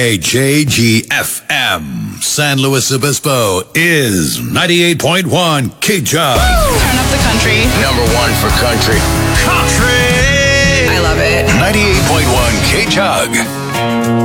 KJGFM San Luis Obispo is 98.1 K-Jug. Turn up the country. Number one for country. Country! I love it. 98.1 K-Jug.